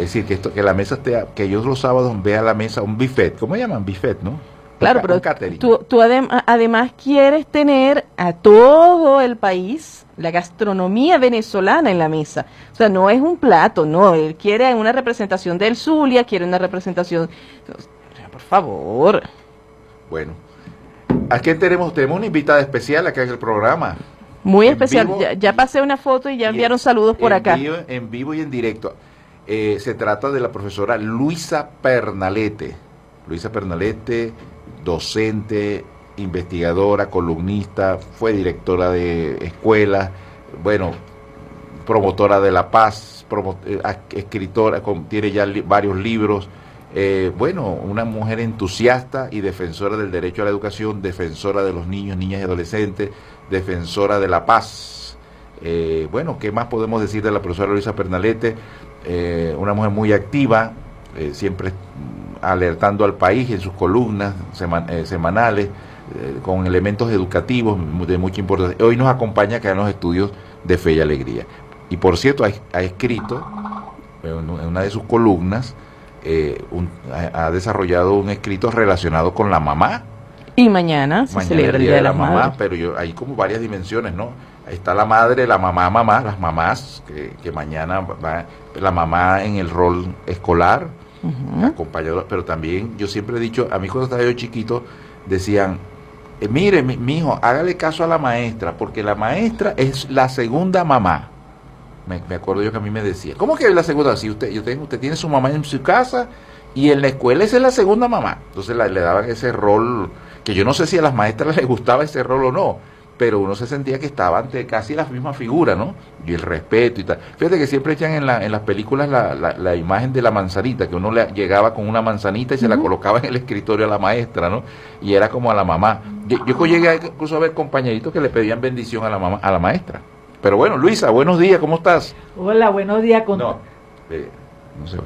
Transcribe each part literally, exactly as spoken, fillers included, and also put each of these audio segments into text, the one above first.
Es decir, que esto, que la mesa esté, que yo los sábados vea la mesa un buffet, ¿cómo llaman? Buffet, ¿no? Claro, pero tú, tú adem además quieres tener a todo el país la gastronomía venezolana en la mesa. O sea, no es un plato, no. Él quiere una representación del Zulia, quiere una representación... Por favor. Bueno, aquí tenemos, tenemos una invitada especial acá en el programa. Muy especial. Ya, ya pasé una foto y ya enviaron saludos por acá. Vivo, en vivo y en directo. Eh, se trata de la profesora Luisa Pernalete. Luisa Pernalete, docente, investigadora, columnista, fue directora de escuelas, bueno, promotora de la paz, promo, eh, escritora, con, tiene ya li, varios libros, eh, bueno, una mujer entusiasta y defensora del derecho a la educación, defensora de los niños, niñas y adolescentes, defensora de la paz. Eh, bueno, ¿qué más podemos decir de la profesora Luisa Pernalete? Eh, una mujer muy activa, eh, siempre alertando al país en sus columnas seman, eh, semanales, eh, con elementos educativos de mucha importancia. Hoy nos acompaña acá en los estudios de Fe y Alegría. Y por cierto, ha, ha escrito en una de sus columnas, eh, un, ha, ha desarrollado un escrito relacionado con la mamá. Y mañana se mañana celebra el Día de la, de la Mamá. Madre. Pero yo, hay como varias dimensiones, ¿no? Ahí está la madre, la mamá, mamá, las mamás, que, que mañana va, la mamá en el rol escolar, uh-huh. acompañado, pero también yo siempre he dicho, a mí cuando estaba yo chiquito, decían, eh, mire, mi, mi hijo, hágale caso a la maestra, porque la maestra es la segunda mamá. Me, me acuerdo yo que a mí me decía, ¿cómo que es la segunda? Si usted, yo tengo, usted tiene su mamá en su casa y en la escuela esa es la segunda mamá. Entonces la, le daban ese rol, que yo no sé si a las maestras les gustaba ese rol o no, pero uno se sentía que estaba ante casi la misma figura, ¿no? Y el respeto y tal. Fíjate que siempre echan en, la, en las películas la, la, la imagen de la manzanita, que uno le llegaba con una manzanita y se uh-huh. la colocaba en el escritorio a la maestra, ¿no? Y era como a la mamá. Yo, yo llegué incluso a ver compañeritos que le pedían bendición a la mamá, a la maestra. Pero bueno, Luisa, buenos días, ¿cómo estás? Hola, buenos días. Con... No, eh, no se oye.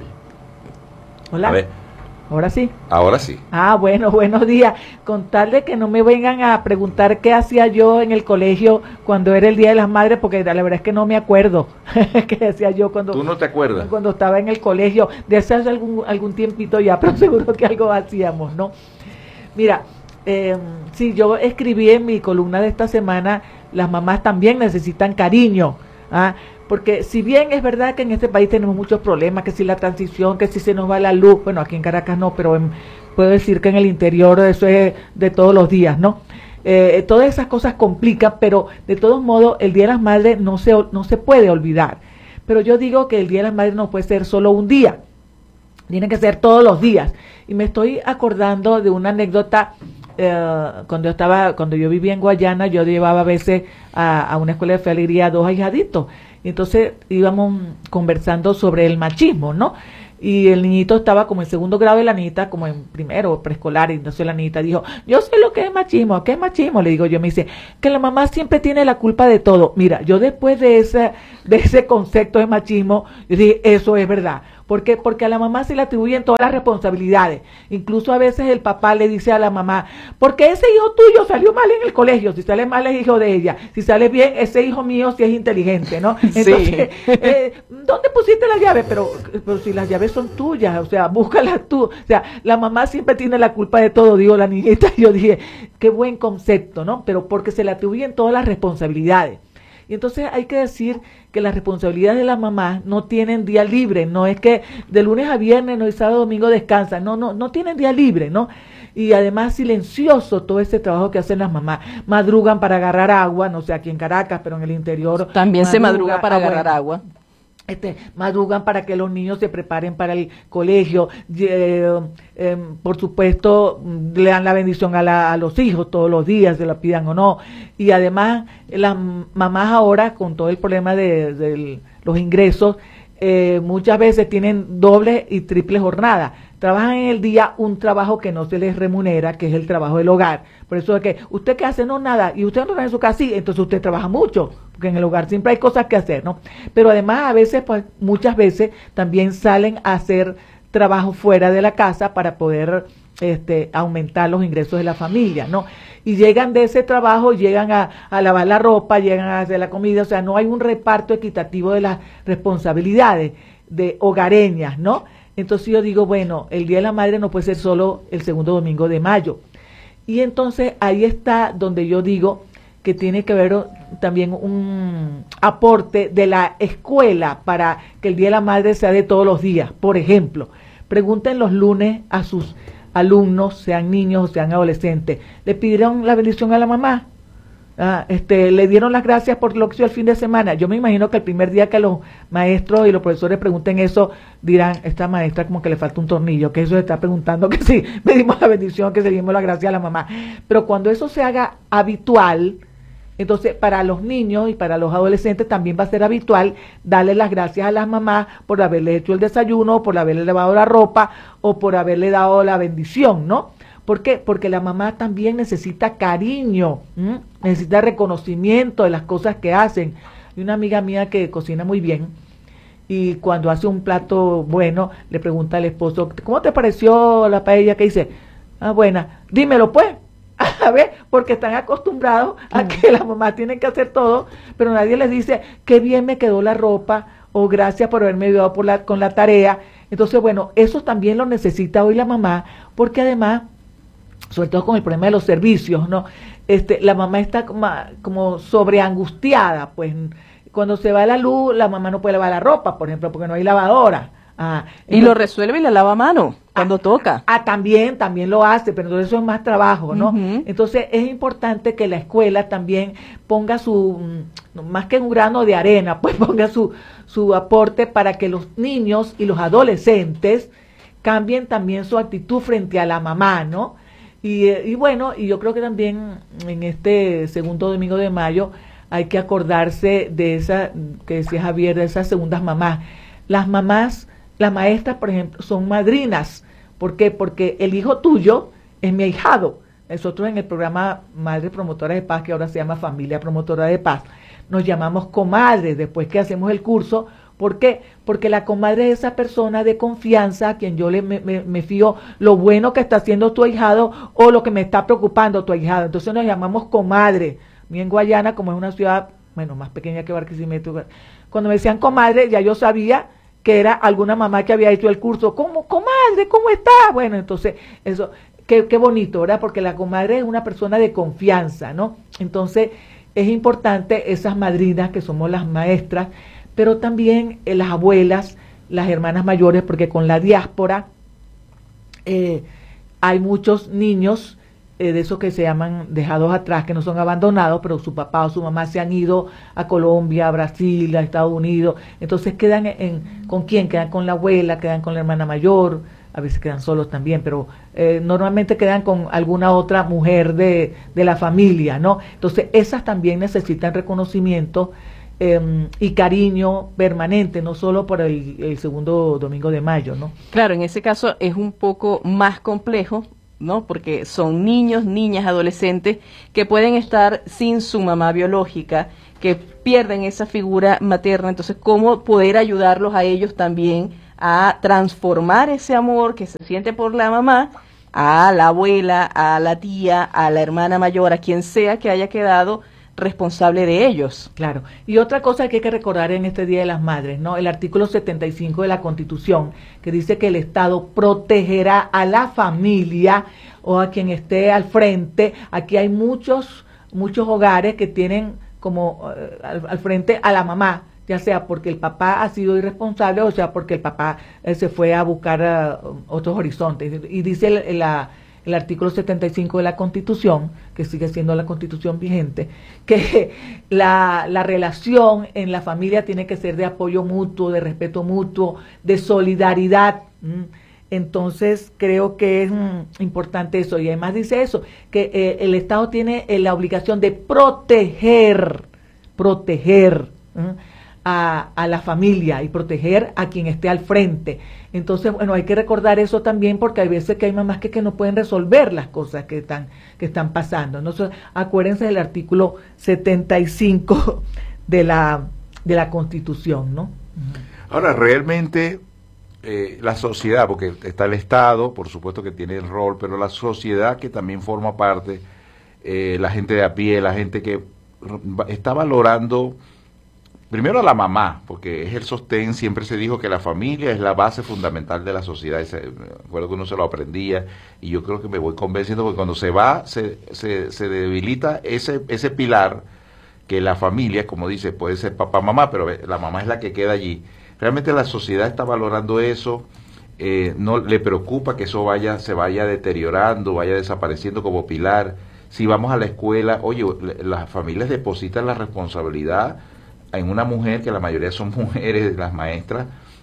Hola. A ver. ¿Ahora sí? Ahora sí. Ah, bueno, buenos días. Con tal de que no me vengan a preguntar qué hacía yo en el colegio cuando era el Día de las Madres, porque la verdad es que no me acuerdo qué hacía yo cuando... ¿Tú no te acuerdas? Cuando estaba en el colegio, de hace algún, algún tiempito ya, pero seguro que algo hacíamos, ¿no? Mira, eh, sí, yo escribí en mi columna de esta semana, las mamás también necesitan cariño, ¿ah? Porque si bien es verdad que en este país tenemos muchos problemas, que si la transición, que si se nos va la luz, bueno, aquí en Caracas no, pero en, puedo decir que en el interior eso es de todos los días, ¿no? Eh, todas esas cosas complican, pero de todos modos el Día de las Madres no se, no se puede olvidar. Pero yo digo que el Día de las Madres no puede ser solo un día, tiene que ser todos los días. Y me estoy acordando de una anécdota. Eh, cuando yo estaba, cuando yo vivía en Guayana, yo llevaba a veces a, a una escuela de Fe y Alegría a dos ahijaditos. Y entonces íbamos conversando sobre el machismo, ¿no? Y el niñito estaba como en segundo grado y la niñita como en primero, preescolar. Y entonces la niñita dijo, yo sé lo que es machismo. ¿Qué es machismo? Le digo yo, me dice, que la mamá siempre tiene la culpa de todo. Mira, yo después de ese, de ese concepto de machismo, yo dije, eso es verdad. ¿Por qué? Porque a la mamá se le atribuyen todas las responsabilidades. Incluso a veces el papá le dice a la mamá, porque ese hijo tuyo salió mal en el colegio, si sale mal es hijo de ella, si sale bien, ese hijo mío sí es inteligente, ¿no? Entonces, sí. eh, ¿dónde pusiste las llaves? Pero, pero si las llaves son tuyas, o sea, búscalas tú. O sea, la mamá siempre tiene la culpa de todo, digo la niñita. Yo dije, qué buen concepto, ¿no? Pero porque se le atribuyen todas las responsabilidades. Y entonces hay que decir que las responsabilidades de las mamás no tienen día libre, no es que de lunes a viernes, no, y sábado, domingo descansan, no, no, no tienen día libre, ¿no? Y además silencioso todo ese trabajo que hacen las mamás, madrugan para agarrar agua, no sé, aquí en Caracas, pero en el interior. También madruga, se madruga para agua, agarrar agua. Este, madrugan para que los niños se preparen para el colegio, eh, eh, por supuesto le dan la bendición a, la, a los hijos todos los días, se la pidan o no, y además las mamás ahora con todo el problema de, de los ingresos, eh, muchas veces tienen doble y triple jornada, trabajan en el día un trabajo que no se les remunera, que es el trabajo del hogar. Por eso es que usted qué hace, no nada, y usted no está en su casa, sí, entonces usted trabaja mucho, porque en el hogar siempre hay cosas que hacer, ¿no? Pero además a veces, pues muchas veces también salen a hacer trabajo fuera de la casa para poder este, aumentar los ingresos de la familia, ¿no? Y llegan de ese trabajo, llegan a, a lavar la ropa, llegan a hacer la comida, o sea, no hay un reparto equitativo de las responsabilidades de hogareñas, ¿no? Entonces yo digo, bueno, el Día de la Madre no puede ser solo el segundo domingo de mayo. Y entonces ahí está donde yo digo que tiene que haber también un aporte de la escuela para que el Día de la Madre sea de todos los días. Por ejemplo, pregunten los lunes a sus alumnos, sean niños o sean adolescentes, ¿le pidieron la bendición a la mamá? Ah, este, ¿le dieron las gracias por lo que hizo el fin de semana? Yo me imagino que el primer día que los maestros y los profesores pregunten eso, dirán, esta maestra como que le falta un tornillo, que eso se está preguntando, que sí, le dimos la bendición, que se dimos la gracia a la mamá. Pero cuando eso se haga habitual, entonces para los niños y para los adolescentes también va a ser habitual darle las gracias a las mamás por haberle hecho el desayuno, por haberle lavado la ropa o por haberle dado la bendición, ¿no? ¿Por qué? Porque la mamá también necesita cariño, ¿m? necesita reconocimiento de las cosas que hacen. Y una amiga mía que cocina muy bien y cuando hace un plato bueno le pregunta al esposo, ¿cómo te pareció la paella que hice? Ah, buena, dímelo pues. A ver, porque están acostumbrados a mm. que la mamá tiene que hacer todo, pero nadie les dice, qué bien me quedó la ropa o gracias por haberme ayudado por la, con la tarea. Entonces, bueno, eso también lo necesita hoy la mamá, porque además, sobre todo con el problema de los servicios, ¿no? Este, la mamá está como, como sobreangustiada, pues cuando se va la luz, la mamá no puede lavar la ropa, por ejemplo, porque no hay lavadora. Ah, entonces, y lo resuelve y la lava a mano cuando ah, toca. Ah, también, también lo hace, pero entonces eso es más trabajo, ¿no? Uh-huh. Entonces es importante que la escuela también ponga su, más que un grano de arena, pues ponga su, su aporte para que los niños y los adolescentes cambien también su actitud frente a la mamá, ¿no? Y, y bueno, y yo creo que también en este segundo domingo de mayo hay que acordarse de esa, que decía Javier, de esas segundas mamás. Las mamás, las maestras, por ejemplo, son madrinas. ¿Por qué? Porque el hijo tuyo es mi ahijado. Nosotros en el programa Madre Promotora de Paz, que ahora se llama Familia Promotora de Paz, nos llamamos comadres después que hacemos el curso. ¿Por qué? Porque la comadre es esa persona de confianza a quien yo le, me, me, me fío lo bueno que está haciendo tu ahijado o lo que me está preocupando tu ahijado. Entonces nos llamamos comadre. Mi en Guayana, como es una ciudad, bueno, más pequeña que Barquisimeto, cuando me decían comadre, ya yo sabía que era alguna mamá que había hecho el curso. ¿Cómo, comadre? ¿Cómo está? Bueno, entonces, eso, qué, qué bonito, ¿verdad? Porque la comadre es una persona de confianza, ¿no? Entonces, es importante esas madrinas que somos las maestras, pero también eh, las abuelas, las hermanas mayores, porque con la diáspora eh, hay muchos niños eh, de esos que se llaman dejados atrás, que no son abandonados, pero su papá o su mamá se han ido a Colombia, a Brasil, a Estados Unidos, entonces quedan en, en ¿con quién? Quedan con la abuela, quedan con la hermana mayor, a veces quedan solos también, pero eh, normalmente quedan con alguna otra mujer de, de la familia, ¿no? Entonces esas también necesitan reconocimiento Eh, y cariño permanente, no solo por el, el segundo domingo de mayo, ¿no? Claro, en ese caso es un poco más complejo, ¿no? Porque son niños, niñas, adolescentes que pueden estar sin su mamá biológica, que pierden esa figura materna. Entonces, ¿cómo poder ayudarlos a ellos también a transformar ese amor que se siente por la mamá a la abuela, a la tía, a la hermana mayor, a quien sea que haya quedado responsable de ellos? Claro. Y otra cosa que hay que recordar en este Día de las Madres, ¿no? El artículo setenta y cinco de la Constitución, que dice que el Estado protegerá a la familia o a quien esté al frente. Aquí hay muchos, muchos hogares que tienen como uh, al, al frente a la mamá, ya sea porque el papá ha sido irresponsable o sea porque el papá eh, se fue a buscar uh, otros horizontes. Y dice el, la el artículo setenta y cinco de la Constitución, que sigue siendo la Constitución vigente, que la, la relación en la familia tiene que ser de apoyo mutuo, de respeto mutuo, de solidaridad. Entonces, creo que es mm, importante eso. Y además dice eso, que eh, el Estado tiene eh, la obligación de proteger, proteger ¿eh? a, a la familia y proteger a quien esté al frente. Entonces, bueno, hay que recordar eso también porque hay veces que hay mamás que, que no pueden resolver las cosas que están, que están pasando. Entonces, acuérdense del artículo setenta y cinco de la, de la Constitución, ¿no? Ahora, realmente, eh, la sociedad, porque está el Estado, por supuesto que tiene el rol, pero la sociedad que también forma parte, eh, la gente de a pie, la gente que está valorando primero a la mamá, porque es el sostén. Siempre se dijo que la familia es la base fundamental de la sociedad. Ese, me acuerdo que uno se lo aprendía, y yo creo que me voy convenciendo, porque cuando se va, se, se, se debilita ese, ese pilar, que la familia, como dice, puede ser papá, mamá, pero la mamá es la que queda allí. Realmente la sociedad está valorando eso, eh, no le preocupa que eso vaya, se vaya deteriorando, vaya desapareciendo como pilar. Si vamos a la escuela, oye, las familias depositan la responsabilidad en una mujer, que la mayoría son mujeres, las maestras,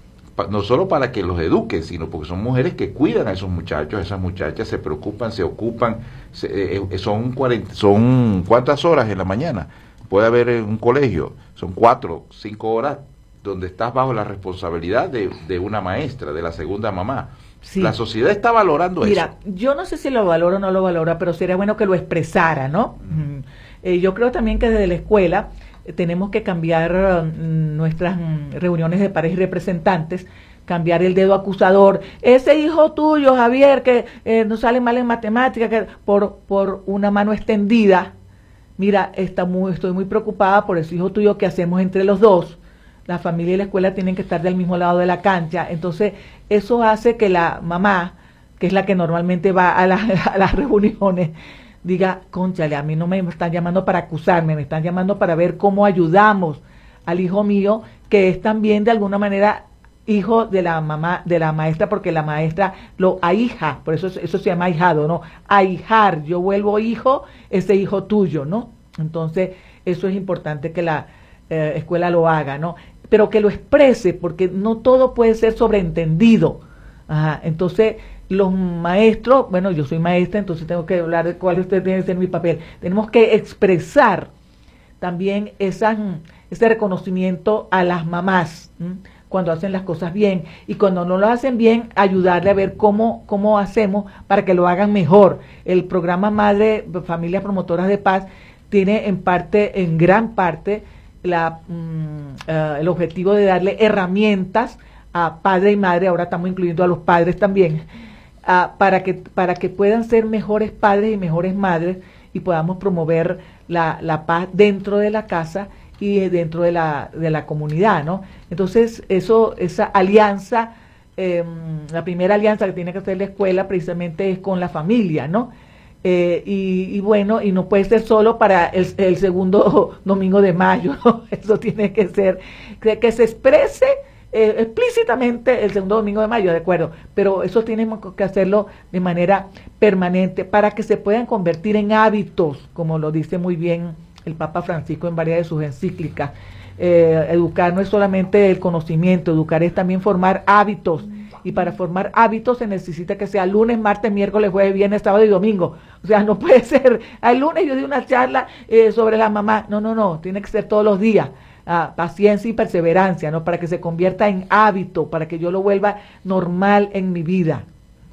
no solo para que los eduquen, sino porque son mujeres que cuidan a esos muchachos, esas muchachas se preocupan, se ocupan, se, eh, son, cuarenta, son ¿cuántas horas en la mañana? Puede haber en un colegio, son cuatro, cinco horas, donde estás bajo la responsabilidad de, de una maestra, de la segunda mamá. Sí. La sociedad está valorando Mira, eso. Mira, yo no sé si lo valora o no lo valora, pero sería bueno que lo expresara, ¿no? Mm. Eh, yo creo también que desde la escuela tenemos que cambiar uh, nuestras um, reuniones de pares y representantes, cambiar el dedo acusador. Ese hijo tuyo, Javier, que eh, no sale mal en matemáticas, que por, por una mano extendida. Mira, está muy, estoy muy preocupada por ese hijo tuyo, que hacemos entre los dos. La familia y la escuela tienen que estar del mismo lado de la cancha. Entonces, eso hace que la mamá, que es la que normalmente va a, la, a las reuniones, diga, cónchale, a mí no me están llamando para acusarme, me están llamando para ver cómo ayudamos al hijo mío, que es también de alguna manera hijo de la mamá, de la maestra, porque la maestra lo ahija, por eso eso se llama ahijado, ¿no? Ahijar, yo vuelvo hijo, ese hijo tuyo, ¿no? Entonces, eso es importante que la eh, escuela lo haga, ¿no? Pero que lo exprese, porque no todo puede ser sobreentendido. Ajá, entonces, los maestros, bueno, yo soy maestra, entonces tengo que hablar de cuál usted tiene que ser mi papel. Tenemos que expresar también esa, ese reconocimiento a las mamás, ¿m? Cuando hacen las cosas bien, y cuando no lo hacen bien, ayudarle a ver cómo, cómo hacemos para que lo hagan mejor. El programa Madre Familias Promotoras de Paz tiene en parte, en gran parte, la, mm, uh, el objetivo de darle herramientas a padre y madre, ahora estamos incluyendo a los padres también, uh, para que para que puedan ser mejores padres y mejores madres, y podamos promover la, la paz dentro de la casa y dentro de la, de la comunidad, ¿no? Entonces, eso, esa alianza, eh, la primera alianza que tiene que hacer la escuela precisamente es con la familia, ¿no? Eh, y, y bueno, y no puede ser solo para el, el segundo domingo de mayo, ¿no? Eso tiene que ser, que, que se exprese eh, explícitamente el segundo domingo de mayo, de acuerdo, pero eso tenemos que hacerlo de manera permanente para que se puedan convertir en hábitos, como lo dice muy bien el Papa Francisco en varias de sus encíclicas. Eh, educar no es solamente el conocimiento, educar es también formar hábitos, y para formar hábitos se necesita que sea lunes, martes, miércoles, jueves, viernes, sábado y domingo. O sea, no puede ser, el lunes yo di una charla eh, sobre la mamá, no, no, no, tiene que ser todos los días. Ah, paciencia y perseverancia, ¿no? Para que se convierta en hábito, para que yo lo vuelva normal en mi vida.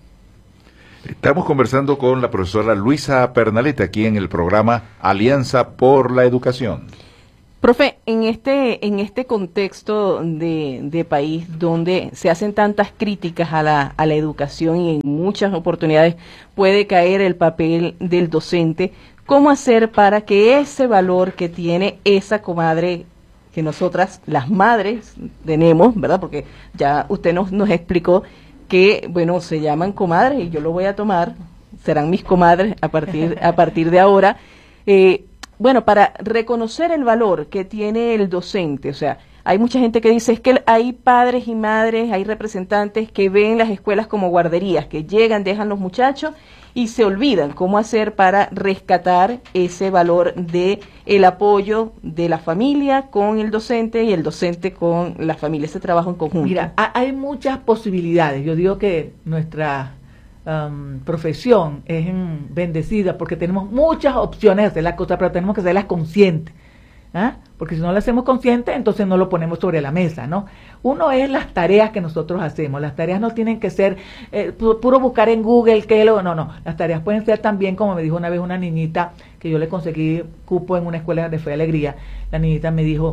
Estamos conversando con la profesora Luisa Pernalete aquí en el programa Alianza por la Educación. Profe, en este en este contexto de, de país donde se hacen tantas críticas a la, a la educación, y en muchas oportunidades puede caer el papel del docente, ¿cómo hacer para que ese valor que tiene esa comadre que nosotras, las madres, tenemos, ¿verdad? Porque ya usted nos, nos explicó que, bueno, se llaman comadres, y yo lo voy a tomar, serán mis comadres a partir, a partir de ahora. Eh, bueno, para reconocer el valor que tiene el docente, o sea, hay mucha gente que dice, es que hay padres y madres, hay representantes que ven las escuelas como guarderías, que llegan, dejan los muchachos y se olvidan cómo hacer para rescatar ese valor de el apoyo de la familia con el docente y el docente con la familia, ese trabajo en conjunto. Mira, hay muchas posibilidades. Yo digo que nuestra um, profesión es mm, bendecida porque tenemos muchas opciones de hacer las cosas, pero tenemos que hacerlas conscientes. ¿Ah? Porque si no lo hacemos consciente, entonces no lo ponemos sobre la mesa, ¿no? Uno es las tareas que nosotros hacemos. Las tareas no tienen que ser eh, pu puro buscar en Google, que lo, no, no. Las tareas pueden ser también, como me dijo una vez una niñita, que yo le conseguí cupo en una escuela de Fe y Alegría. La niñita me dijo,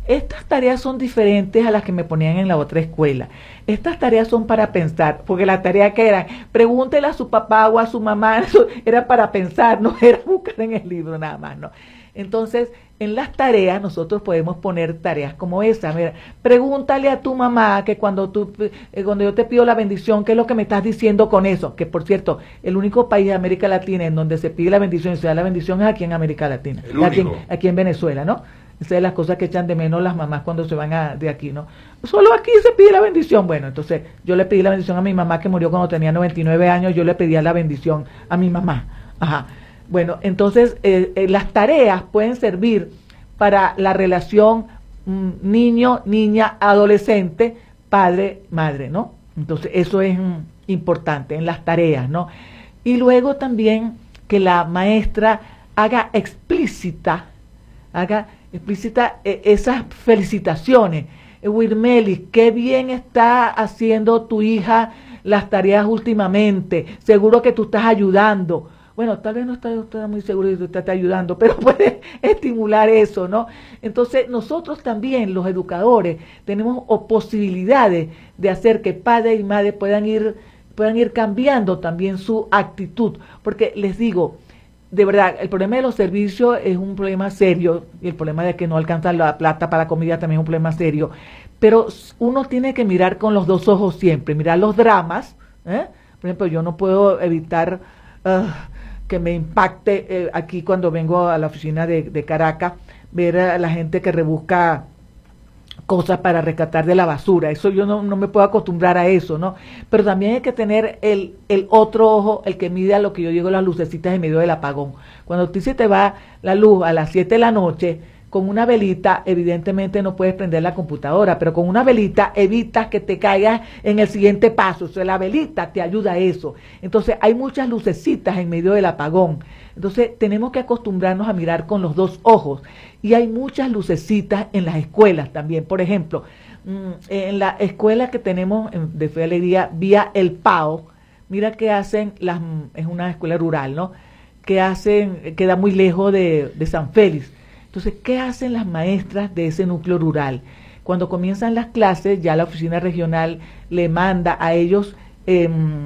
estas tareas son diferentes a las que me ponían en la otra escuela. Estas tareas son para pensar, porque la tarea que era, pregúntele a su papá o a su mamá, eso era para pensar, no era buscar en el libro nada más, ¿no? Entonces, en las tareas nosotros podemos poner tareas como esa. Mira, pregúntale a tu mamá que cuando tú, eh, cuando yo te pido la bendición, ¿qué es lo que me estás diciendo con eso? Que por cierto, el único país de América Latina en donde se pide la bendición y se da la bendición es aquí en América Latina, aquí en, aquí en Venezuela, ¿no? Esas son las cosas que echan de menos las mamás cuando se van a, de aquí, ¿no? Solo aquí se pide la bendición. Bueno, entonces yo le pedí la bendición a mi mamá que murió cuando tenía noventa y nueve años, yo le pedía la bendición a mi mamá. Ajá. Bueno, entonces eh, eh, las tareas pueden servir para la relación mm, niño, niña, adolescente, padre, madre, ¿no? Entonces eso es mm, importante en las tareas, ¿no? Y luego también que la maestra haga explícita, haga explícita eh, esas felicitaciones. Eh, Wirmelis, qué bien está haciendo tu hija las tareas últimamente, seguro que tú estás ayudando. Bueno, tal vez no está, está muy seguro de que usted está ayudando, pero puede estimular eso, ¿no? Entonces, nosotros también, los educadores, tenemos posibilidades de hacer que padre y madre puedan ir, puedan ir cambiando también su actitud. Porque les digo, de verdad, el problema de los servicios es un problema serio, y el problema de que no alcanzan la plata para la comida también es un problema serio. Pero uno tiene que mirar con los dos ojos siempre, mirar los dramas, ¿eh? Por ejemplo, yo no puedo evitar Uh, que me impacte eh, aquí cuando vengo a la oficina de, de Caracas, ver a la gente que rebusca cosas para rescatar de la basura. Eso yo no, no me puedo acostumbrar a eso, ¿no? Pero también hay que tener el, el otro ojo, el que mide a lo que yo digo las lucecitas en medio del apagón. Cuando a ti se te va la luz a las siete de la noche, con una velita, evidentemente no puedes prender la computadora, pero con una velita evitas que te caigas en el siguiente paso. O sea, la velita te ayuda a eso. Entonces, hay muchas lucecitas en medio del apagón. Entonces, tenemos que acostumbrarnos a mirar con los dos ojos. Y hay muchas lucecitas en las escuelas también. Por ejemplo, en la escuela que tenemos de Fe y Alegría, vía el P A O, mira que hacen, las, es una escuela rural, ¿no? Que hacen, queda muy lejos de, de San Félix. Entonces, ¿qué hacen las maestras de ese núcleo rural? Cuando comienzan las clases, ya la oficina regional le manda a ellos eh,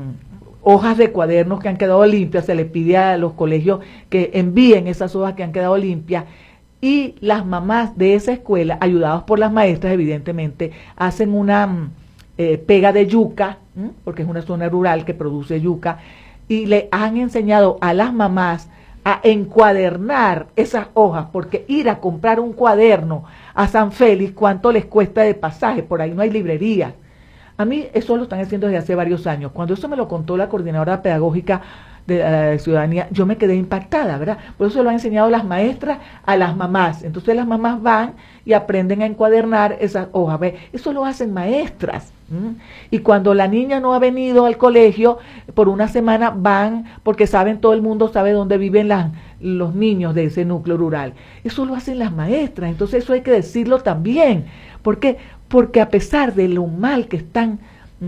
hojas de cuadernos que han quedado limpias, se le pide a los colegios que envíen esas hojas que han quedado limpias, y las mamás de esa escuela, ayudados por las maestras, evidentemente, hacen una eh, pega de yuca, ¿m? Porque es una zona rural que produce yuca, y le han enseñado a las mamás a encuadernar esas hojas, porque ir a comprar un cuaderno a San Félix, ¿cuánto les cuesta de pasaje? Por ahí no hay librería. A mí eso lo están haciendo desde hace varios años. Cuando eso me lo contó la coordinadora pedagógica de la uh, ciudadanía, yo me quedé impactada, ¿verdad? Por eso lo han enseñado las maestras a las mamás. Entonces las mamás van y aprenden a encuadernar esas hojas. ¿Ve? Eso lo hacen maestras. ¿Mm? Y cuando la niña no ha venido al colegio, por una semana van, porque saben, todo el mundo sabe dónde viven las, los niños de ese núcleo rural. Eso lo hacen las maestras. Entonces eso hay que decirlo también. ¿Por qué? Porque a pesar de lo mal que están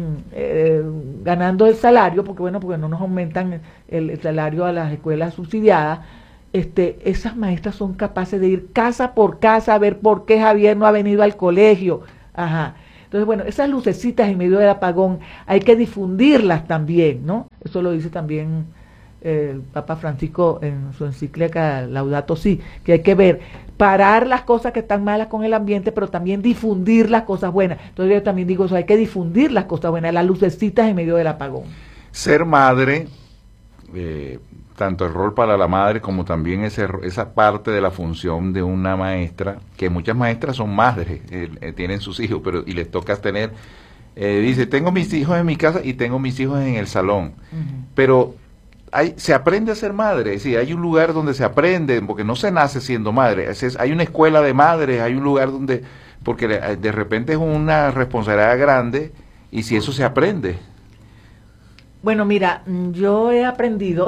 Eh, ganando el salario, porque bueno, porque no nos aumentan el, el salario a las escuelas subsidiadas, este, esas maestras son capaces de ir casa por casa a ver por qué Javier no ha venido al colegio. Ajá. Entonces, bueno, esas lucecitas en medio del apagón hay que difundirlas también, ¿no? Eso lo dice también eh, el Papa Francisco en su encíclica Laudato Si, que hay que ver, parar las cosas que están malas con el ambiente, pero también difundir las cosas buenas. Entonces yo también digo eso, hay que difundir las cosas buenas, las lucecitas en medio del apagón. Ser madre, eh, tanto el rol para la madre como también ese, esa parte de la función de una maestra, que muchas maestras son madres, eh, eh, tienen sus hijos, pero y les toca tener, eh, dice, tengo mis hijos en mi casa y tengo mis hijos en el salón, uh-huh. Pero Hay, se aprende a ser madre, es decir, hay un lugar donde se aprende, porque no se nace siendo madre, es, es, hay una escuela de madres, hay un lugar donde, porque de, de repente es una responsabilidad grande, y si eso se aprende. Bueno, mira, yo he aprendido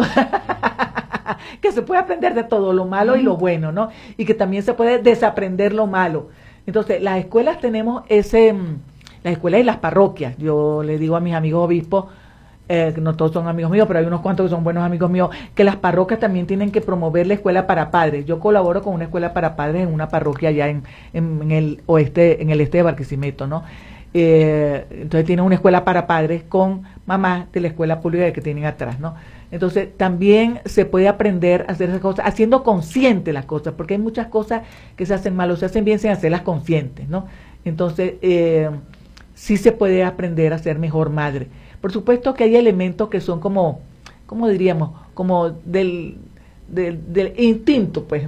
que se puede aprender de todo, lo malo y lo bueno, ¿no? Y que también se puede desaprender lo malo. Entonces, las escuelas tenemos ese, las escuelas y las parroquias, yo le digo a mis amigos obispos, eh, no todos son amigos míos, pero hay unos cuantos que son buenos amigos míos, que las parroquias también tienen que promover la escuela para padres. Yo colaboro con una escuela para padres en una parroquia allá en, en, en el oeste, en el este de Barquisimeto, ¿no? Eh, entonces tienen una escuela para padres con mamás de la escuela pública que tienen atrás, ¿no? Entonces también se puede aprender a hacer esas cosas, haciendo consciente las cosas, porque hay muchas cosas que se hacen mal o se hacen bien sin hacerlas conscientes, ¿no? Entonces, eh, sí se puede aprender a ser mejor madre. Por supuesto que hay elementos que son como, ¿cómo diríamos? Como del, del, del instinto, pues,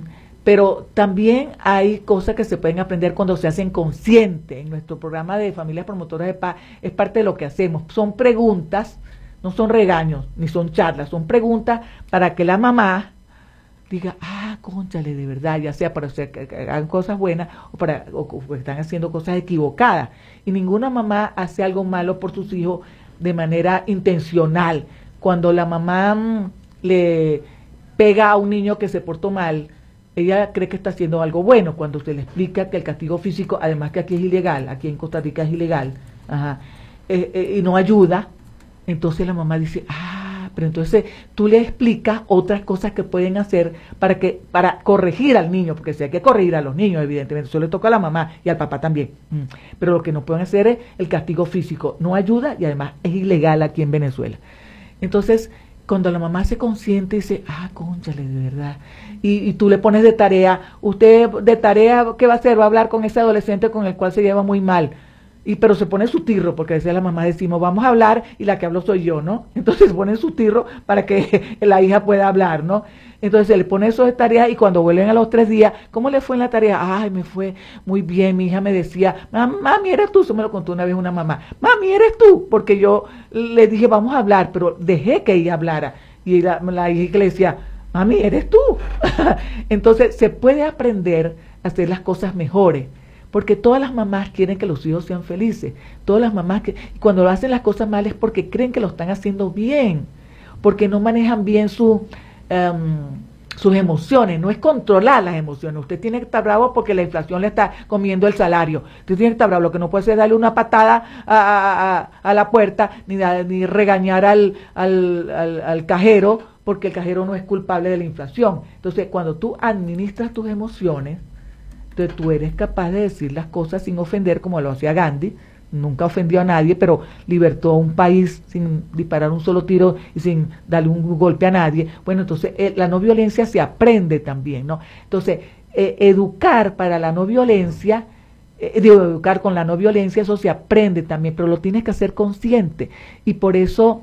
pero también hay cosas que se pueden aprender cuando se hacen conscientes. En nuestro programa de Familias Promotoras de Paz es parte de lo que hacemos. Son preguntas, no son regaños, ni son charlas, son preguntas para que la mamá diga, ah, cónchale, de verdad, ya sea para hacer, que hagan cosas buenas o para o, o están haciendo cosas equivocadas. Y ninguna mamá hace algo malo por sus hijos de manera intencional. Cuando la mamá mmm, le pega a un niño que se portó mal, ella cree que está haciendo algo bueno. Cuando se le explica que el castigo físico, además que aquí es ilegal, aquí en Costa Rica es ilegal, ajá, eh, eh, y no ayuda, entonces la mamá dice, ah, pero entonces tú le explicas otras cosas que pueden hacer para que para corregir al niño, porque si hay que corregir a los niños, evidentemente, eso le toca a la mamá y al papá también. Mm. Pero lo que no pueden hacer es el castigo físico, no ayuda y además es ilegal aquí en Venezuela. Entonces, cuando la mamá se consciente y dice, ah, cónchale, de verdad, y, y tú le pones de tarea, usted de tarea, ¿qué va a hacer? Va a hablar con ese adolescente con el cual se lleva muy mal, y pero se pone su tirro, porque decía la mamá, decimos, vamos a hablar, y la que hablo soy yo, ¿no? Entonces se pone su tirro para que la hija pueda hablar, ¿no? Entonces se le pone eso de tarea, y cuando vuelven a los tres días, ¿cómo le fue en la tarea? Ay, me fue muy bien, mi hija me decía, mami, eres tú, eso me lo contó una vez una mamá, mami, eres tú, porque yo le dije, vamos a hablar, pero dejé que ella hablara, y la, la hija le decía, mami, eres tú. Entonces se puede aprender a hacer las cosas mejores, porque todas las mamás quieren que los hijos sean felices, todas las mamás que cuando hacen las cosas mal es porque creen que lo están haciendo bien, porque no manejan bien su, um, sus emociones, no es controlar las emociones. Usted tiene que estar bravo porque la inflación le está comiendo el salario, usted tiene que estar bravo, lo que no puede hacer es darle una patada a, a, a la puerta, ni, ni regañar al, al, al, al cajero, porque el cajero no es culpable de la inflación. Entonces, cuando tú administras tus emociones, entonces tú eres capaz de decir las cosas sin ofender, como lo hacía Gandhi. Nunca ofendió a nadie, pero libertó a un país sin disparar un solo tiro y sin darle un golpe a nadie. Bueno, entonces eh, la no violencia se aprende también, ¿no? Entonces, eh, educar para la no violencia, eh, digo, educar con la no violencia, eso se aprende también, pero lo tienes que hacer consciente. Y por eso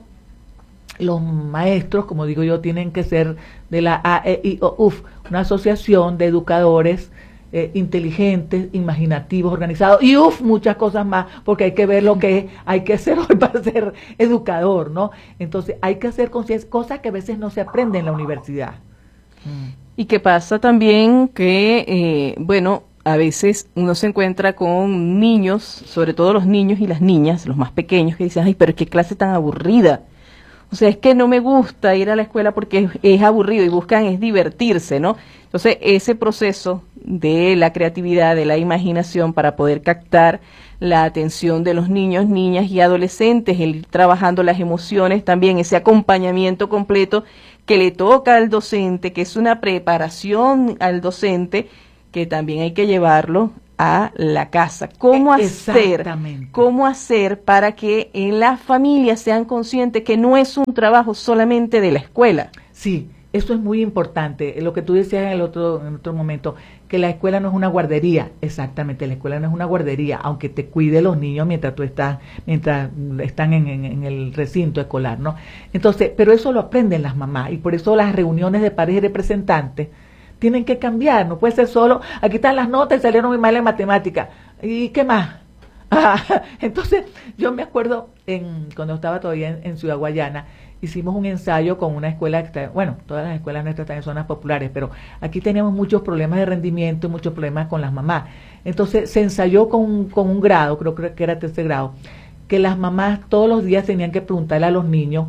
los maestros, como digo yo, tienen que ser de la A E I O U F, una asociación de educadores Eh, inteligentes, imaginativos, organizados, y uff, muchas cosas más, porque hay que ver lo que hay que hacer hoy para ser educador, ¿no? Entonces hay que hacer conciencia, cosas que a veces no se aprenden en la universidad. Mm. Y que pasa también que, eh, bueno, a veces uno se encuentra con niños, sobre todo los niños y las niñas, los más pequeños, que dicen, ay, pero qué clase tan aburrida. O sea, es que no me gusta ir a la escuela porque es, es aburrido, y buscan es divertirse, ¿no? Entonces, ese proceso de la creatividad, de la imaginación, para poder captar la atención de los niños, niñas y adolescentes, el ir trabajando las emociones también, ese acompañamiento completo que le toca al docente, que es una preparación al docente, que también hay que llevarlo a la casa. ¿Cómo hacer, cómo hacer para que en las familias sean conscientes que no es un trabajo solamente de la escuela? Sí, eso es muy importante. Lo que tú decías en el otro, en otro momento, que la escuela no es una guardería. Exactamente, la escuela no es una guardería, aunque te cuide los niños mientras tú estás, mientras están en, en, en el recinto escolar, ¿no? Entonces, pero eso lo aprenden las mamás, y por eso las reuniones de padres y representantes tienen que cambiar. No puede ser solo, aquí están las notas y salieron muy mal en matemática. ¿Y qué más? Ah, entonces, yo me acuerdo, en, cuando estaba todavía en, en Ciudad Guayana, hicimos un ensayo con una escuela, que está, bueno, todas las escuelas nuestras están en zonas populares, pero aquí teníamos muchos problemas de rendimiento y muchos problemas con las mamás. Entonces, se ensayó con, con un grado, creo, creo que era tercer grado, que las mamás todos los días tenían que preguntarle a los niños,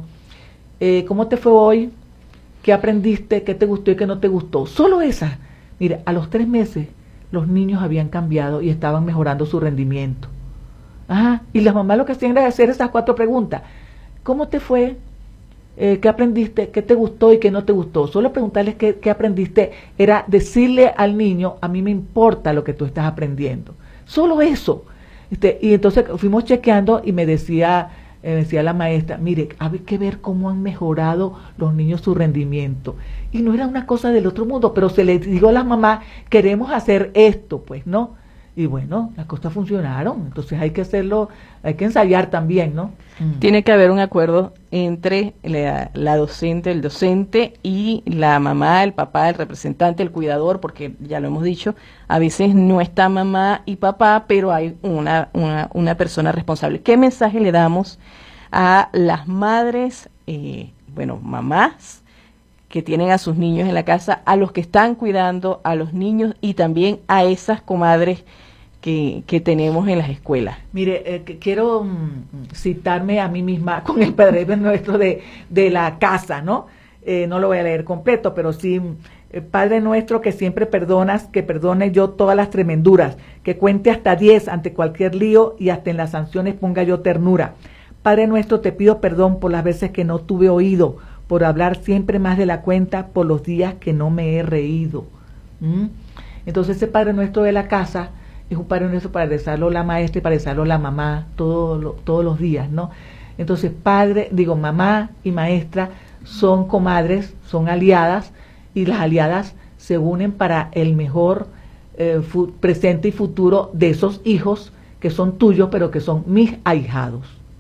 eh, ¿cómo te fue hoy? ¿Qué aprendiste? ¿Qué te gustó y qué no te gustó? Solo esa. Mira, a los tres meses los niños habían cambiado y estaban mejorando su rendimiento. Ajá. Y las mamás lo que hacían era hacer esas cuatro preguntas. ¿cómo te fue? Eh, ¿Qué aprendiste? ¿Qué te gustó y qué no te gustó? Solo preguntarles qué, qué aprendiste era decirle al niño, a mí me importa lo que tú estás aprendiendo. Solo eso. Este, y entonces fuimos chequeando y me decía, eh, decía la maestra, mire, hay que ver cómo han mejorado los niños su rendimiento. Y no era una cosa del otro mundo, pero se les dijo a las mamás, queremos hacer esto, pues, ¿no? Y bueno, las cosas funcionaron, entonces hay que hacerlo, hay que ensayar también, ¿no? Mm. Tiene que haber un acuerdo entre la, la docente, el docente y la mamá, el papá, el representante, el cuidador, porque ya lo hemos dicho, a veces no está mamá y papá, pero hay una, una, una persona responsable. ¿Qué mensaje le damos a las madres, eh, bueno, mamás, que tienen a sus niños en la casa, a los que están cuidando a los niños y también a esas comadres que, que tenemos en las escuelas? Mire, eh, que quiero mm, citarme a mí misma con el Padre Nuestro de, de la casa, ¿no? Eh, no lo voy a leer completo, pero sí, eh, Padre Nuestro que siempre perdonas, que perdone yo todas las tremenduras, que cuente hasta diez ante cualquier lío y hasta en las sanciones ponga yo ternura. Padre Nuestro, te pido perdón por las veces que no tuve oído, por hablar siempre más de la cuenta, por los días que no me he reído. ¿Mm? Entonces ese Padre Nuestro de la casa es un Padre Nuestro para rezarlo la maestra y para rezarlo la mamá todo lo, todos los días, ¿no? Entonces padre, digo mamá y maestra son comadres, son aliadas, y las aliadas se unen para el mejor eh, fu- presente y futuro de esos hijos que son tuyos, pero que son mis ahijados.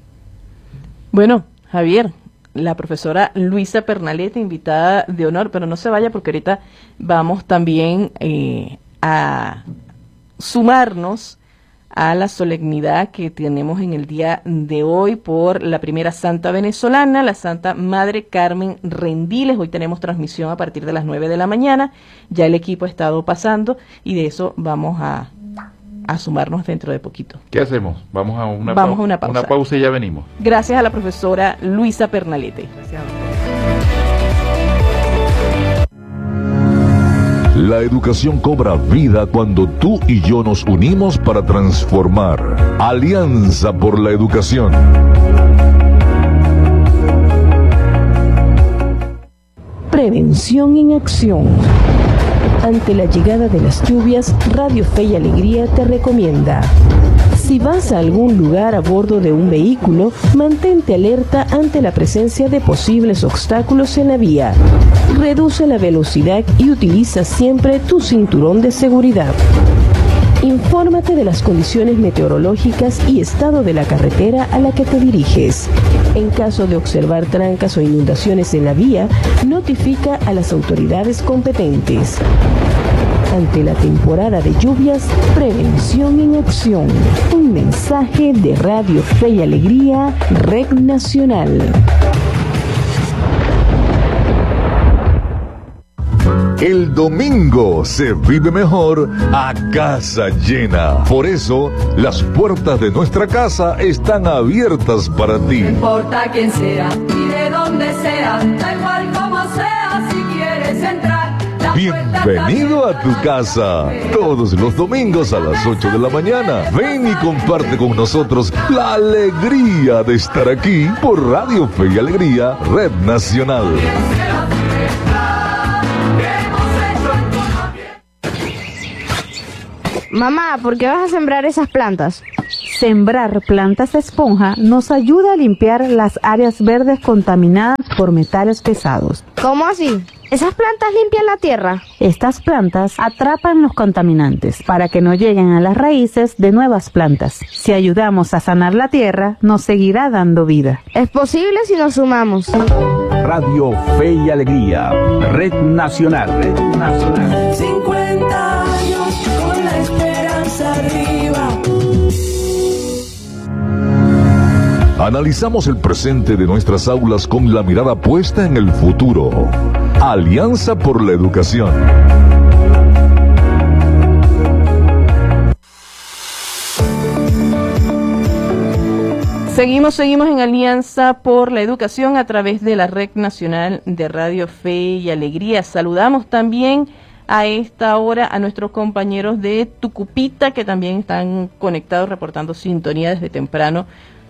Bueno, Javier, la profesora Luisa Pernalete, invitada de honor, pero no se vaya porque ahorita vamos también eh, a sumarnos a la solemnidad que tenemos en el día de hoy por la primera santa venezolana, la Santa Madre Carmen Rendiles. Hoy tenemos transmisión a partir de las nueve de la mañana, ya el equipo ha estado pasando y de eso vamos a, a sumarnos dentro de poquito. ¿Qué hacemos? Vamos a una, vamos pau- a una pausa. Una pausa y ya venimos. Gracias a la profesora Luisa Pernalete. Gracias. La educación cobra vida cuando tú y yo nos unimos para transformar. Alianza por la Educación. Prevención en acción. Ante la llegada de las lluvias, Radio Fe y Alegría te recomienda: si vas a algún lugar a bordo de un vehículo, mantente alerta ante la presencia de posibles obstáculos en la vía. Reduce la velocidad y utiliza siempre tu cinturón de seguridad. Infórmate de las condiciones meteorológicas y estado de la carretera a la que te diriges. En caso de observar trancas o inundaciones en la vía, notifica a las autoridades competentes. Ante la temporada de lluvias, prevención en acción. Un mensaje de Radio Fe y Alegría, Red Nacional. El domingo se vive mejor a casa llena. Por eso, las puertas de nuestra casa están abiertas para ti. No importa quién sea y de dónde sea, da igual como sea, si quieres entrar. Bienvenido a tu casa. Todos los domingos a las ocho de la mañana. Ven y comparte con nosotros la alegría de estar aquí por Radio Fe y Alegría, Red Nacional. Mamá, ¿por qué vas a sembrar esas plantas? Sembrar plantas de esponja nos ayuda a limpiar las áreas verdes contaminadas por metales pesados. ¿Cómo así? ¿Esas plantas limpian la tierra? Estas plantas atrapan los contaminantes para que no lleguen a las raíces de nuevas plantas. Si ayudamos a sanar la tierra, nos seguirá dando vida. ¿Es posible si nos sumamos? Radio Fe y Alegría, Red Nacional. Red Nacional. cincuenta años con la esperanza arriba. Analizamos el presente de nuestras aulas con la mirada puesta en el futuro. Alianza por la Educación. Seguimos, seguimos en Alianza por la Educación a través de la Red Nacional de Radio Fe y Alegría. Saludamos también a esta hora a nuestros compañeros de Tucupita que también están conectados reportando sintonía desde temprano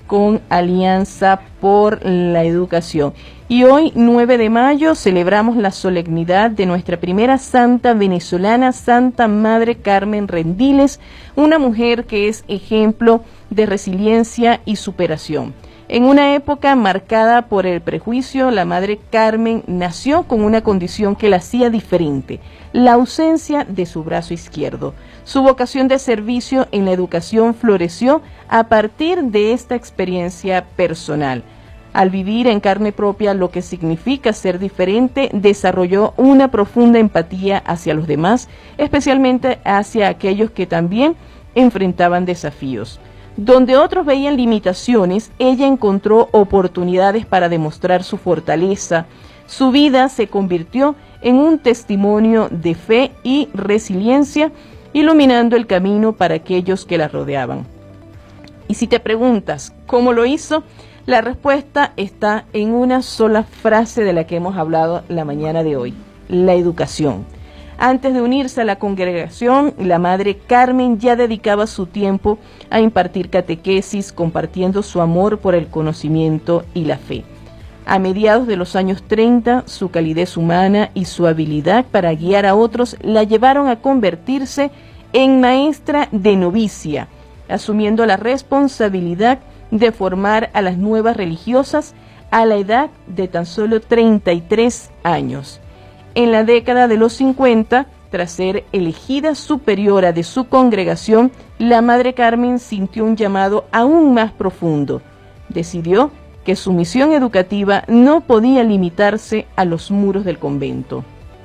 con Alianza por la Educación. Y hoy, nueve de mayo, celebramos la solemnidad de nuestra primera santa venezolana, Santa Madre Carmen Rendiles, una mujer que es ejemplo de resiliencia y superación. En una época marcada por el prejuicio, la Madre Carmen nació con una condición que la hacía diferente, la ausencia de su brazo izquierdo. Su vocación de servicio en la educación floreció a partir de esta experiencia personal. Al vivir en carne propia lo que significa ser diferente, desarrolló una profunda empatía hacia los demás, especialmente hacia aquellos que también enfrentaban desafíos. Donde otros veían limitaciones, ella encontró oportunidades para demostrar su fortaleza. Su vida se convirtió en un testimonio de fe y resiliencia, iluminando el camino para aquellos que la rodeaban. Y si te preguntas cómo lo hizo, la respuesta está en una sola frase de la que hemos hablado la mañana de hoy: la educación. Antes de unirse a la congregación, la Madre Carmen ya dedicaba su tiempo a impartir catequesis, compartiendo su amor por el conocimiento y la fe. A mediados de los años treinta, su calidez humana y su habilidad para guiar a otros la llevaron a convertirse en maestra de novicia, asumiendo la responsabilidad de formar a las nuevas religiosas a la edad de tan solo treinta y tres años. En la década de los cincuenta, tras ser elegida superiora de su congregación, la Madre Carmen sintió un llamado aún más profundo. Decidió que su misión educativa no podía limitarse a los muros del convento.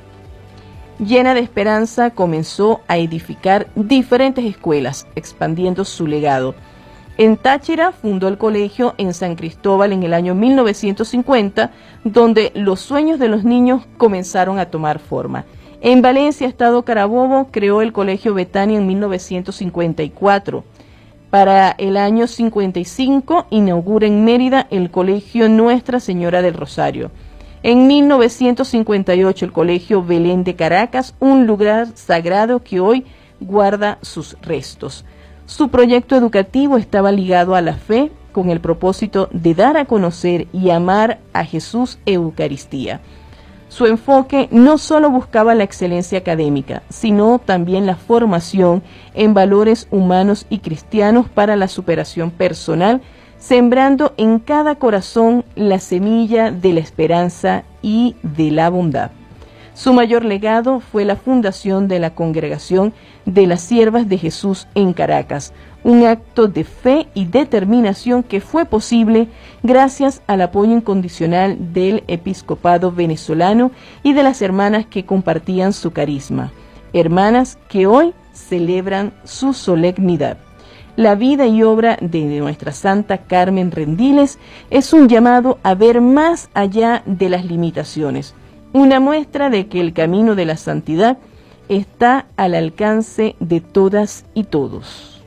Llena de esperanza, comenzó a edificar diferentes escuelas, expandiendo su legado. En Táchira fundó el colegio en San Cristóbal en el año mil novecientos cincuenta, donde los sueños de los niños comenzaron a tomar forma. En Valencia, Estado Carabobo, creó el colegio Betania en mil novecientos cincuenta y cuatro. Para el año cincuenta y cinco, inaugura en Mérida el colegio Nuestra Señora del Rosario. En mil novecientos cincuenta y ocho, el colegio Belén de Caracas, un lugar sagrado que hoy guarda sus restos. Su proyecto educativo estaba ligado a la fe, con el propósito de dar a conocer y amar a Jesús Eucaristía. Su enfoque no solo buscaba la excelencia académica, sino también la formación en valores humanos y cristianos para la superación personal, sembrando en cada corazón la semilla de la esperanza y de la bondad. Su mayor legado fue la fundación de la Congregación de las Siervas de Jesús en Caracas, un acto de fe y determinación que fue posible gracias al apoyo incondicional del episcopado venezolano y de las hermanas que compartían su carisma, hermanas que hoy celebran su solemnidad. La vida y obra de nuestra Santa Carmen Rendiles es un llamado a ver más allá de las limitaciones, una muestra de que el camino de la santidad está al alcance de todas y todos.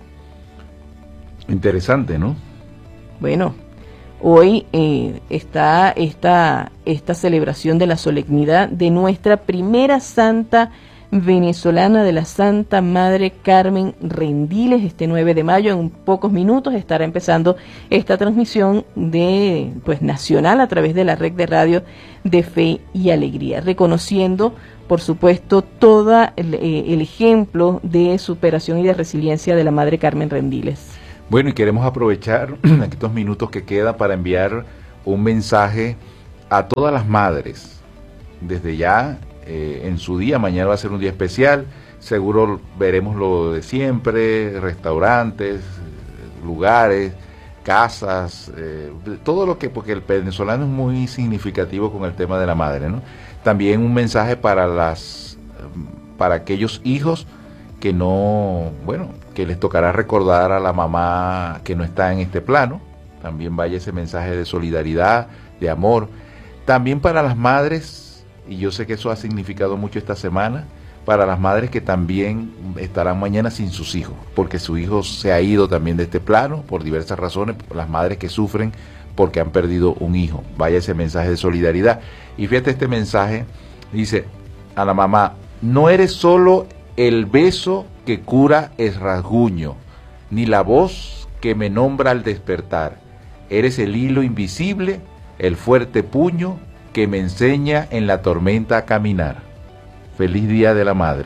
Interesante, ¿no? Bueno, hoy eh, está esta, esta celebración de la solemnidad de nuestra primera santa venezolana, de la Santa Madre Carmen Rendiles. Este nueve de mayo, en pocos minutos, estará empezando esta transmisión de pues nacional a través de la red de radio de Fe y Alegría, reconociendo, por supuesto, todo el, eh, el ejemplo de superación y de resiliencia de la Madre Carmen Rendiles. Bueno, y queremos aprovechar estos minutos que quedan para enviar un mensaje a todas las madres. Desde ya, eh, en su día, mañana va a ser un día especial, seguro veremos lo de siempre, restaurantes, lugares, casas, eh, todo lo que, porque el venezolano es muy significativo con el tema de la madre, ¿no? También un mensaje para las, para aquellos hijos que no, bueno, que les tocará recordar a la mamá que no está en este plano. También vaya ese mensaje de solidaridad, de amor. También para las madres, y yo sé que eso ha significado mucho esta semana, para las madres que también estarán mañana sin sus hijos, porque su hijo se ha ido también de este plano por diversas razones, las madres que sufren porque han perdido un hijo. Vaya ese mensaje de solidaridad. Y fíjate, este mensaje dice a la mamá: no eres solo el beso que cura el rasguño, ni la voz que me nombra al despertar. Eres el hilo invisible, el fuerte puño que me enseña en la tormenta a caminar. Feliz Día de la Madre.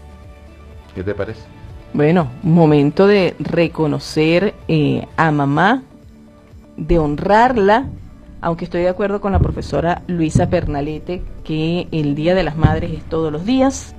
¿Qué te parece? Bueno, momento de reconocer eh, a mamá, de honrarla, aunque estoy de acuerdo con la profesora Luisa Pernalete que el Día de las Madres es todos los días.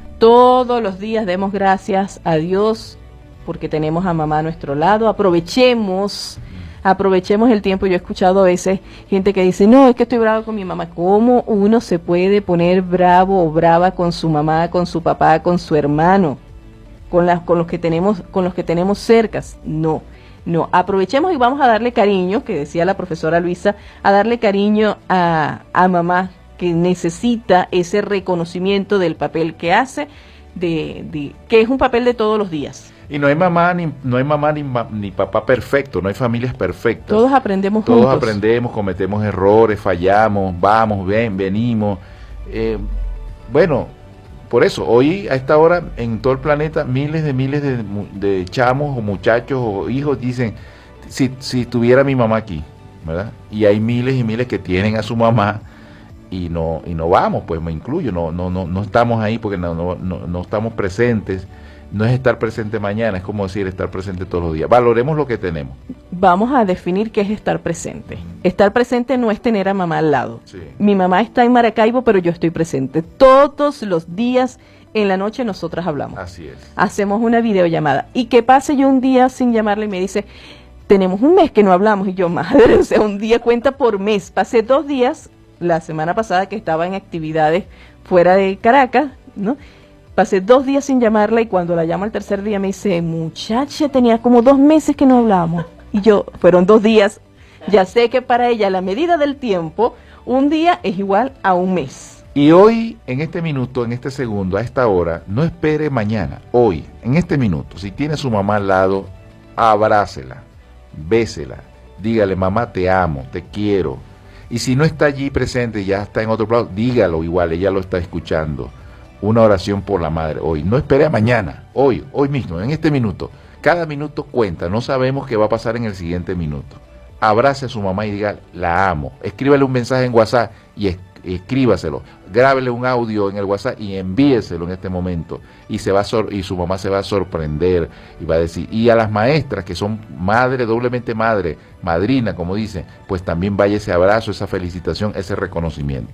Todos los días demos gracias a Dios porque tenemos a mamá a nuestro lado. Aprovechemos, aprovechemos el tiempo. Yo he escuchado a veces gente que dice, no, es que estoy bravo con mi mamá. ¿Cómo uno se puede poner bravo o brava con su mamá, con su papá, con su hermano, con las, con los que tenemos, con los que tenemos cercas? No, no. Aprovechemos y vamos a darle cariño, que decía la profesora Luisa, a darle cariño a, a mamá, que necesita ese reconocimiento del papel que hace, de, de que es un papel de todos los días. Y no hay mamá ni no hay mamá ni, ni papá perfecto, no hay familias perfectas. Todos aprendemos Todos juntos. aprendemos, cometemos errores, fallamos, vamos, ven, venimos. Eh, bueno, por eso, hoy a esta hora en todo el planeta miles de miles de, de chamos o muchachos o hijos dicen, si, si tuviera mi mamá aquí, ¿verdad? Y hay miles y miles que tienen a su mamá y no y no vamos, pues me incluyo, no no no no estamos ahí porque no no no, no estamos presentes. No es estar presente mañana, es como decir estar presente todos los días. Valoremos lo que tenemos. Vamos a definir qué es estar presente. Estar presente no es tener a mamá al lado. Sí. Mi mamá está en Maracaibo, pero yo estoy presente. Todos los días en la noche nosotras hablamos. Así es. Hacemos una videollamada. Y que pase yo un día sin llamarle y me dice, tenemos un mes que no hablamos. Y yo, madre, o sea, un día cuenta por mes. Pasé dos días, la semana pasada que estaba en actividades fuera de Caracas, ¿no? Pasé dos días sin llamarla y cuando la llamo al tercer día me dice, muchacha, tenía como dos meses que no hablábamos. Y yo, fueron dos días. Ya sé que para ella la medida del tiempo, un día es igual a un mes. Y hoy, en este minuto, en este segundo, a esta hora, no espere mañana. Hoy, en este minuto, si tiene a su mamá al lado, abrácela, bésela, dígale, mamá, te amo, te quiero. Y si no está allí presente, ya está en otro lado, dígalo igual, ella lo está escuchando. Una oración por la madre hoy. No espere a mañana, hoy, hoy mismo, en este minuto. Cada minuto cuenta, no sabemos qué va a pasar en el siguiente minuto. Abrace a su mamá y diga, la amo. Escríbale un mensaje en WhatsApp y es, escríbaselo. Grábele un audio en el WhatsApp y envíeselo en este momento. Y, se va a sor y su mamá se va a sorprender y va a decir. Y a las maestras que son madre, doblemente madre, madrina, como dicen, pues también vaya ese abrazo, esa felicitación, ese reconocimiento.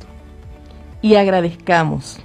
Y agradezcamos.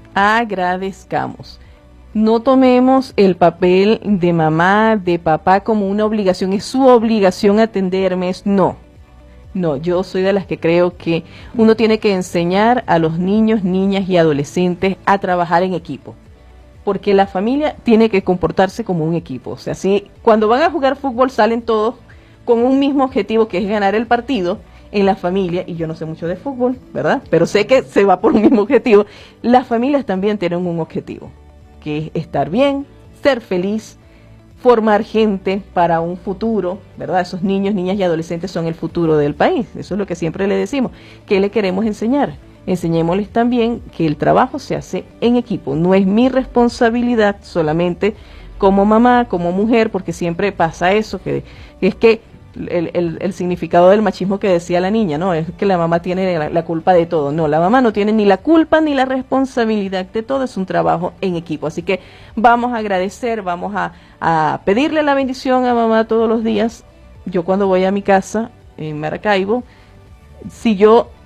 Agradezcamos. No tomemos el papel de mamá, de papá como una obligación, es su obligación atenderme, es no. No, yo soy de las que creo que uno tiene que enseñar a los niños, niñas y adolescentes a trabajar en equipo. Porque la familia tiene que comportarse como un equipo. O sea, si cuando van a jugar fútbol salen todos con un mismo objetivo que es ganar el partido, en la familia, y yo no sé mucho de fútbol, ¿verdad? Pero sé que se va por un mismo objetivo. Las familias también tienen un objetivo, que es estar bien, ser feliz, formar gente para un futuro, ¿verdad? Esos niños, niñas y adolescentes son el futuro del país. Eso es lo que siempre le decimos. ¿Qué le queremos enseñar? Enseñémosles también que el trabajo se hace en equipo. No es mi responsabilidad solamente como mamá, como mujer, porque siempre pasa eso, que, que es que El, el, el significado del machismo que decía la niña, ¿no? Es que la mamá tiene la, la culpa de todo. No, la mamá no tiene ni la culpa ni la responsabilidad de todo, es un trabajo en equipo. Así que vamos a agradecer, vamos a, a pedirle la bendición a mamá todos los días. Yo cuando voy a mi casa en Maracaibo, si yo